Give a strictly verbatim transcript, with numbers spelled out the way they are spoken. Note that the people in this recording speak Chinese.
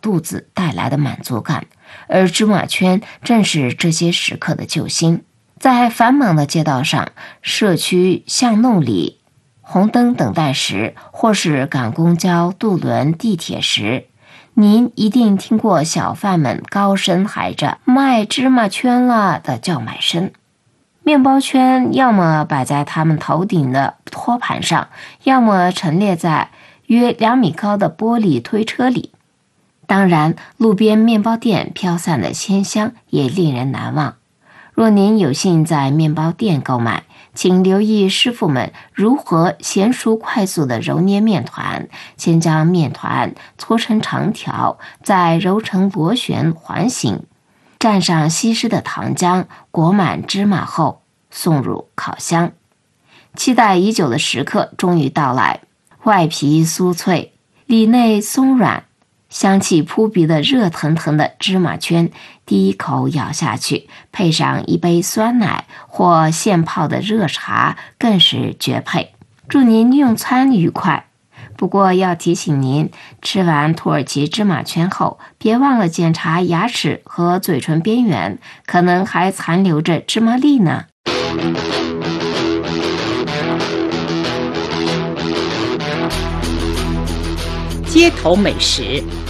肚子带来的满足感，而芝麻圈正是这些时刻的救星。在繁忙的街道上、社区巷弄里，红灯等待时，或是赶公交、渡轮、地铁时，您一定听过小贩们高声喊着卖芝麻圈了的叫卖声。面包圈要么摆在他们头顶的托盘上，要么陈列在约两米高的玻璃推车里。当然，路边面包店飘散的鲜香也令人难忘。若您有幸在面包店购买，请留意师傅们如何娴熟快速地揉捏面团，先将面团搓成长条，再揉成螺旋环形，蘸上稀释的糖浆，裹满芝麻后送入烤箱。期待已久的时刻终于到来，外皮酥脆，里内松软，香气扑鼻的热腾腾的芝麻圈，第一口咬下去，配上一杯酸奶或现泡的热茶，更是绝配。祝您用餐愉快。不过要提醒您，吃完土耳其芝麻圈后，别忘了检查牙齿和嘴唇边缘，可能还残留着芝麻粒呢。 街头美食。